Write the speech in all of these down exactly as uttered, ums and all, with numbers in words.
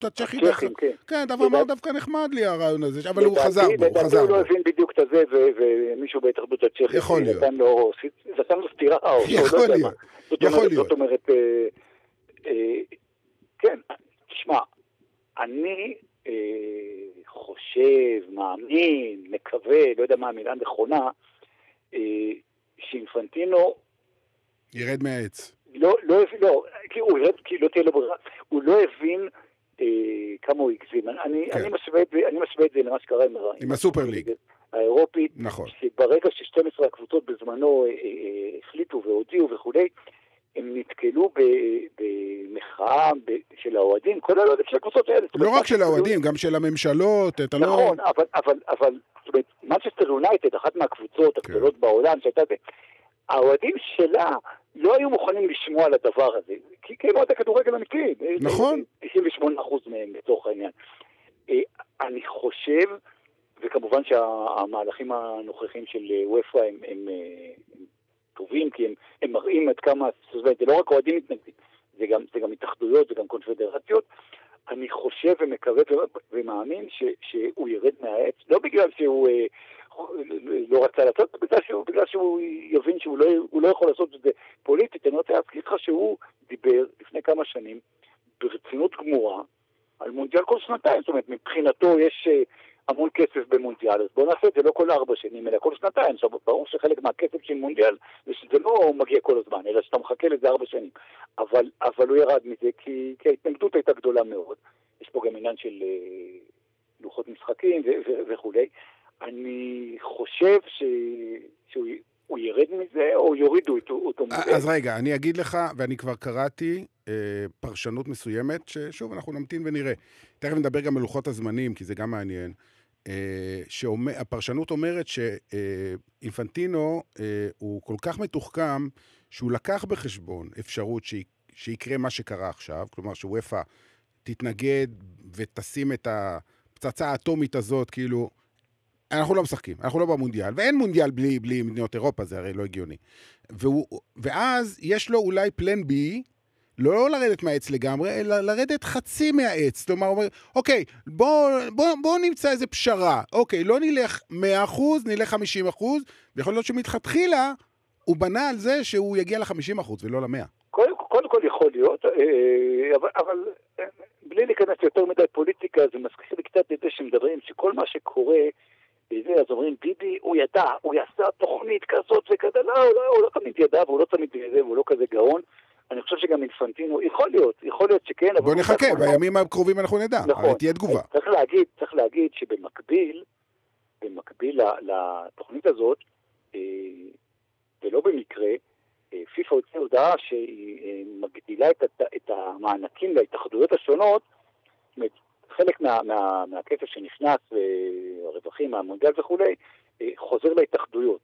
הצ'כי דווקא, כן, דבר דווקא נחמד לי הרעיון הזה, אבל הוא חזר בו, הוא חזר הוא בו. לא הבין בדיוק את זה, ומישהו בהתאחדות הצ'כית, יכול להיות. נתן לו סתירה, יכול להיות, יכול להיות. זאת אומרת, כן, תשמע, אני חושב, מאמין, מקווה, לא יודע מה המילה נכונה, שאינפנטינו ירד מהעץ. לא, לא הבין, לא, כי הוא ירד, כי לא תהיה לו ברירה, הוא לא הבין כמה הוא הגזים. אני משווה את זה למה שקרה עם הסופר ליג האירופית, נכון. שברגע ש-שתים עשרה הקבוצות בזמנו החליטו והודיעו וכולי, הם נתקלו במחאה של האוהדים, כל הלא של הקבוצות האלה. לא רק של האוהדים, גם של הממשלות. נכון, אבל מנצ'סטר יונייטד, אחת מהקבוצות הגדולות בעולם, האוהדים שלה לא היו מוכנים לשמוע על הדבר הזה, כי כאילו את הכדורגל אמיתי. נכון. תשעים ושמונה אחוז מהם בתוך העניין. אני חושב, וכמובן שהמהלכים הנוכחים של וופא הם, הם, הם טובים, כי הם, הם מראים עד כמה, זה לא רק אוהדים מתנגדים, זה גם, זה גם התאחדויות, זה גם קונפדרציות. אני חושב ומקווה ומאמין ש, שהוא ירד מהעץ, לא בגלל שהוא לא רצה לעשות, בגלל שהוא, בגלל שהוא יבין שהוא לא, הוא לא יכול לעשות את זה פוליטית. אני רוצה להזכיר לך שהוא דיבר לפני כמה שנים ברצינות גמורה על מונדיאל כל שנתיים. זאת אומרת, מבחינתו יש המון כסף במונדיאל, אז בואו נעשה את זה לא כל ארבע שנים, אלא כל שנתיים. עכשיו, ברור שחלק מהכסף של מונדיאל זה שזה לא מגיע כל הזמן, אלא שאתה מחכה לזה ארבע שנים. אבל, אבל הוא ירד מזה כי, כי ההתנגדות הייתה גדולה מאוד. יש פה גם עניין של לוחות משחקים וכו'. אני חושב ש... שהוא ירד מזה, או יורידו אותו מזה. אז רגע, אני אגיד לך, ואני כבר קראתי אה, פרשנות מסוימת, ששוב, אנחנו נמתין ונראה. תכף נדבר גם על לוחות הזמנים, כי זה גם מעניין. אה, שאומר, הפרשנות אומרת שאינפנטינו אה, הוא כל כך מתוחכם, שהוא לקח בחשבון אפשרות ש... שיקרה מה שקרה עכשיו, כלומר שוופא תתנגד ותשים את הפצצה האטומית הזאת, כאילו, אנחנו לא משחקים, אנחנו לא במונדיאל, ואין מונדיאל בלי, בלי מדינות אירופה, זה הרי לא הגיוני. והוא, ואז יש לו אולי פלן בי, לא לרדת מהעץ לגמרי, אלא לרדת חצי מהעץ. כלומר, הוא אומר, אוקיי, בוא, בוא, בוא נמצא איזה פשרה. אוקיי, לא נלך מאה אחוז, נלך חמישים אחוז, ויכול להיות שמתחתחילה, הוא בנה על זה שהוא יגיע ל-חמישים אחוז ולא ל-מאה. קודם, קודם כל יכול להיות, אבל, אבל בלי להיכנס יותר מדי פוליטיקה, זה מזכיר לי קצת את זה שמדברים, שכל מה שקורה, וזה, אז אומרים, ביבי, הוא ידע, הוא יעשה תוכנית כזאת וכזה, לא, הוא לא, הוא לא תמיד ידע, והוא לא תמיד ידע, והוא לא כזה גאון. אני חושב שגם אינפנטינו, יכול להיות, יכול להיות שכן. בוא נחכה, בימים הקרובים אנחנו נדע, נכון. תהיה תגובה. צריך להגיד, צריך להגיד שבמקביל, במקביל לתוכנית הזאת, ולא במקרה, פיפ"א הוציא הודעה שהיא מגדילה את המענקים להתאחדויות השונות, זאת אומרת, חלק מה, מה, מהכסף שנכנס, הרווחים מהמונדיאל וכו', חוזר להתאחדויות.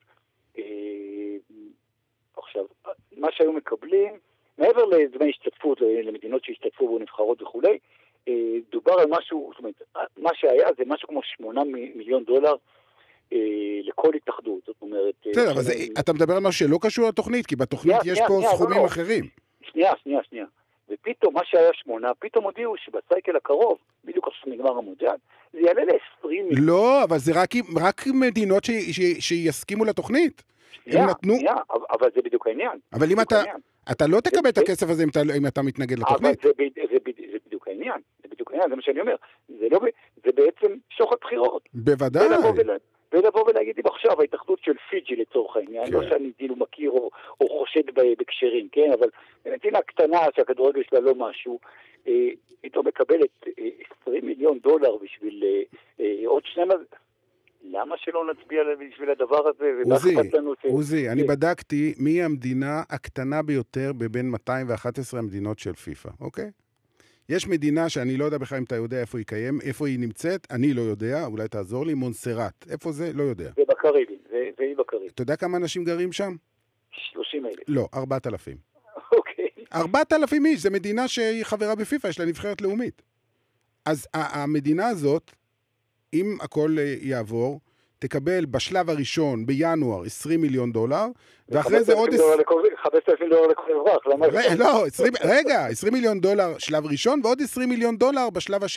עכשיו, מה שהיו מקבלים, מעבר לדמי השתתפות, למדינות שהשתתפו בו נבחרות וכו', דובר על משהו, זאת אומרת, מה שהיה זה משהו כמו שמונה מיליון דולר לכל התאחדות. זאת אומרת... בסדר, אבל אתה מדבר על מה שלא קשור לתוכנית, כי בתוכנית יש פה סכומים אחרים. שנייה, שנייה, שנייה. ופתאום מה שהיה שמונה, פתאום הודיעו שבסייקל הקרוב, בדיוק עכשיו נגמר המונדיאל, זה יעלה ל-עשרים מיליון. לא, אבל זה רק, רק מדינות ש, ש, שיסכימו לתוכנית. שנייה, נתנו... שנייה, אבל זה בדיוק העניין. אבל אם אתה, אתה לא תקבל את הכסף הזה אם אתה, אם אתה מתנגד לתוכנית. אבל זה, זה, זה, זה בדיוק העניין. זה בדיוק העניין, זה מה שאני אומר. זה, לא, זה בעצם שוחד בחירות. בוודאי. ולבוא ולהגיד, אם עכשיו ההתאחדות של פיג'י לצורך העניין, לא שאני כאילו מכיר או, או חושד בקשרים, כן? אבל מדינה קטנה שהכדורגל שלה לא משהו, איתו מקבלת עשרים מיליון דולר בשביל עוד שנים, למה שלא נצביע בשביל הדבר הזה? עוזי, עוזי, אני בדקתי מי המדינה הקטנה ביותר בבין מאתיים ואחת עשרה המדינות של פיפ"א, אוקיי? יש מדינה שאני לא יודע בכלל אם אתה יודע איפה היא קיים, איפה היא נמצאת, אני לא יודע, אולי תעזור לי, מונסרט. איפה זה? לא יודע. זה בקריבים, זה, זה היא בקריבים. אתה יודע כמה אנשים גרים שם? שלושים אלף. לא, ארבעת אלפים. אוקיי. ארבעת אלפים איש, זה מדינה שהיא חברה בפיפ"א, יש לה נבחרת לאומית. אז המדינה הזאת, אם הכל יעבור, תקבל בשלב הראשון, בינואר, עשרים מיליון דולר, ואחרי זה עוד... חמשת אלפים דולר לכל אזרח, למה? לא, רגע, עשרים מיליון דולר שלב ראשון, ועוד עשרים מיליון דולר בשלב השני.